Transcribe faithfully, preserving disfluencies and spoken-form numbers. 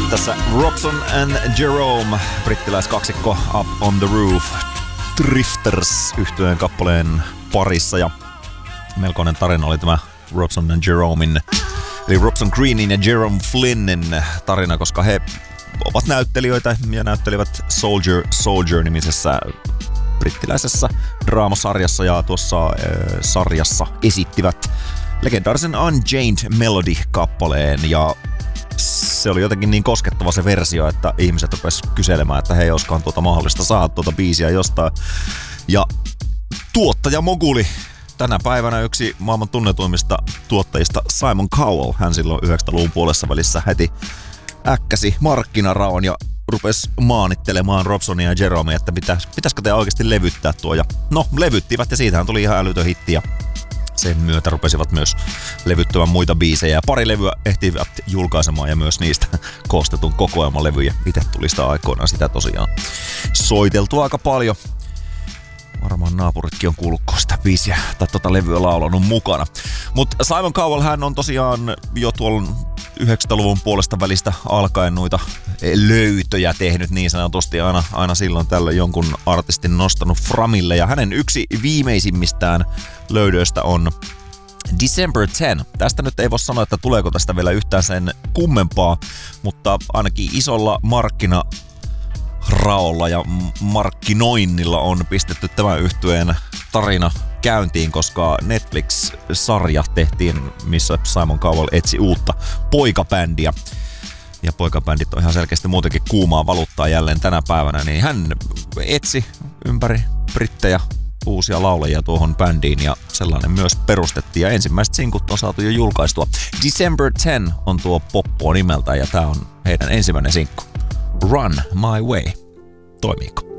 Tässä Robson and Jerome, brittiläiskaksikko Up on the Roof, Drifters -yhtyeen kappaleen parissa, ja melkoinen tarina oli tämä Robson and Jeromein, eli Robson Greenin ja Jerome Flynnin tarina, koska he ovat näyttelijöitä ja näyttelivät Soldier Soldier-nimisessä brittiläisessä draamasarjassa, ja tuossa äh, sarjassa esittivät legendaarisen Unchained Melody-kappaleen, ja se oli jotenkin niin koskettava se versio, että ihmiset rupesivat kyselemään, että hei, olisikohan tuota mahdollista saada tuota biisiä jostain. Ja tuottaja moguli, tänä päivänä yksi maailman tunnetuimmista tuottajista, Simon Cowell, hän silloin yhdeksänkymmentäluvun puolessa välissä heti äkkäsi markkinaraon ja rupesi maanittelemaan Robsonia ja Jeromea, että pitäis, pitäisikö te oikeasti levyttää tuo. Ja no, levyttivät, ja siitähän tuli ihan älytön hitti, ja sen myötä rupesivat myös levyttämään muita biisejä, ja pari levyä ehtivät julkaisemaan ja myös niistä koostetun kokoelmalevyjä. Itse tuli sitä aikoinaan sitä tosiaan soiteltu aika paljon. Varmaan naapuritkin on kuullut sitä biisiä tai tota levyä laulanut mukana. Mutta Simon Cowell, hän on tosiaan jo tuolla yhdeksänkymmentäluvun puolesta välistä alkaen noita löytöjä tehnyt niin sanotusti, aina, aina silloin tällöin jonkun artistin nostanut framille, ja hänen yksi viimeisimmistään löydöistä on December tenth. Tästä nyt ei voi sanoa, että tuleeko tästä vielä yhtään sen kummempaa, mutta ainakin isolla markkina raolla ja markkinoinnilla on pistetty tämän yhtyeen tarina käyntiin, koska Netflix-sarja tehtiin, missä Simon Cowell etsi uutta poikabändiä. Ja poikabändit on ihan selkeästi muutenkin kuumaa valuuttaa jälleen tänä päivänä, niin hän etsi ympäri brittejä uusia laulajia tuohon bändiin, ja sellainen myös perustettiin, ja ensimmäiset sinkut on saatu jo julkaistua. December tenth on tuo poppo nimeltä, ja tää on heidän ensimmäinen sinkku. Run My Way. Toimiiko?